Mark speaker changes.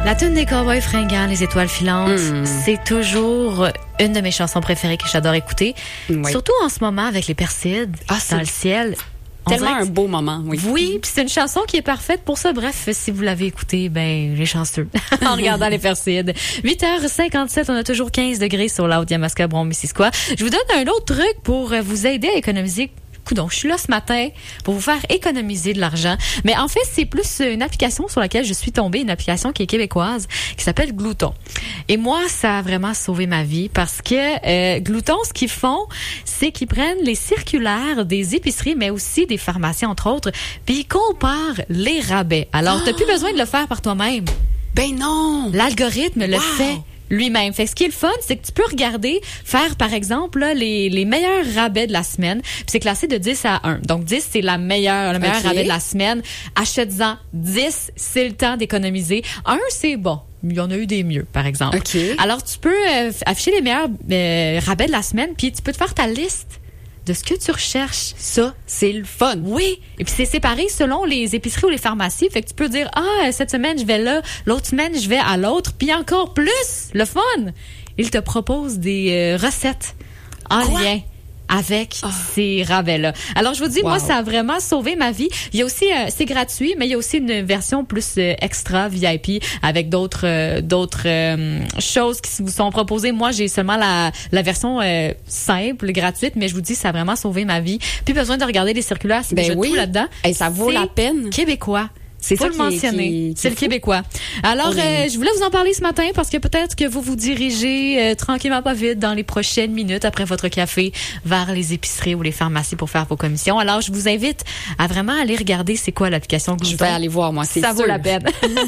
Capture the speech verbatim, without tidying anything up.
Speaker 1: La tune des Cowboys fringants, les étoiles filantes,
Speaker 2: Mm.
Speaker 1: c'est toujours une de mes chansons préférées que j'adore écouter.
Speaker 2: Oui.
Speaker 1: Surtout en ce moment avec les Persides
Speaker 2: Ah,
Speaker 1: dans
Speaker 2: c'est
Speaker 1: le ciel. On
Speaker 2: Tellement
Speaker 1: dirait
Speaker 2: un
Speaker 1: que-
Speaker 2: beau moment, oui.
Speaker 1: Oui, puis c'est une chanson qui est parfaite pour ça. Bref, si vous l'avez écoutée, ben, les chanceux. En regardant les Persides. huit heures cinquante-sept, on a toujours quinze degrés sur la Haute-Yamaska, Bron-Missisquoi. Je vous donne un autre truc pour vous aider à économiser. Coudon, je suis là ce matin pour vous faire économiser de l'argent. Mais en fait, c'est plus une application sur laquelle je suis tombée, une application qui est québécoise, qui s'appelle Glouton. Et moi, ça a vraiment sauvé ma vie parce que euh, Glouton, ce qu'ils font, c'est qu'ils prennent les circulaires des épiceries, mais aussi des pharmacies, entre autres, puis ils comparent les rabais. Alors, t'as plus besoin de le faire par toi-même.
Speaker 2: Ben non!
Speaker 1: L'algorithme le
Speaker 2: Wow!
Speaker 1: fait lui-même. Fait que ce qui est le fun, c'est que tu peux regarder, faire par exemple là, les, les meilleurs rabais de la semaine. Puis c'est classé de dix à un. Donc dix, c'est la meilleure, le meilleur
Speaker 2: Okay.
Speaker 1: rabais de la semaine. Achète-en dix, c'est le temps d'économiser. Un, c'est bon. Il y en a eu des mieux, par exemple.
Speaker 2: OK.
Speaker 1: Alors tu peux euh, afficher les meilleurs euh, rabais de la semaine, puis tu peux te faire ta liste de ce que tu recherches. Ça, c'est le fun. Oui. Et puis c'est séparé selon les épiceries ou les pharmacies. Fait que tu peux dire, ah, cette semaine, je vais là. L'autre semaine, je vais à l'autre. Puis encore plus, le fun. Ils te proposent des euh, recettes en
Speaker 2: Quoi?
Speaker 1: lien avec
Speaker 2: Ah.
Speaker 1: ces rabais-là. Alors, je vous dis,
Speaker 2: Wow.
Speaker 1: moi, ça a vraiment sauvé ma vie. Il y a aussi, euh, c'est gratuit, mais il y a aussi une version plus euh, extra V I P avec d'autres euh, d'autres euh, choses qui vous sont proposées. Moi, j'ai seulement la, la version euh, simple, gratuite, mais je vous dis, ça a vraiment sauvé ma vie. Plus besoin de regarder les circulaires, c'est
Speaker 2: Ben
Speaker 1: déjà
Speaker 2: oui.
Speaker 1: tout là-dedans.
Speaker 2: Hey, ça vaut
Speaker 1: C'est
Speaker 2: la peine.
Speaker 1: Québécois.
Speaker 2: C'est
Speaker 1: Faut
Speaker 2: ça
Speaker 1: le
Speaker 2: qui est-
Speaker 1: mentionner.
Speaker 2: qui est- qui
Speaker 1: C'est
Speaker 2: est
Speaker 1: le
Speaker 2: fou.
Speaker 1: Québécois. Alors,
Speaker 2: On aime.
Speaker 1: euh, je voulais vous en parler ce matin parce que peut-être que vous vous dirigez euh, tranquillement pas vite dans les prochaines minutes après votre café vers les épiceries ou les pharmacies pour faire vos commissions. Alors, je vous invite à vraiment aller regarder c'est quoi l'application
Speaker 2: Je
Speaker 1: Glouton.
Speaker 2: vais aller voir, moi, c'est
Speaker 1: Ça vaut
Speaker 2: sûr.
Speaker 1: la peine.